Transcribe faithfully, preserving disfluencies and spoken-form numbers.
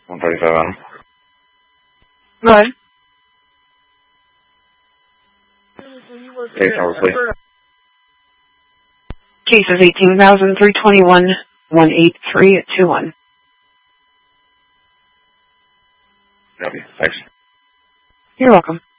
one thirty-five on. Go ahead. Case number, please. Case is eighteen thousand three twenty-one one eight three two one. Copy. Thanks. You're welcome.